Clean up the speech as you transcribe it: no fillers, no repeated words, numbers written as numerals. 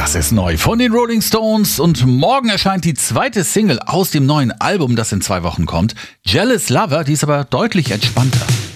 Das ist neu von den Rolling Stones und morgen erscheint die zweite Single aus dem neuen Album, das in 2 Wochen kommt. Jealous Lover, die ist aber deutlich entspannter.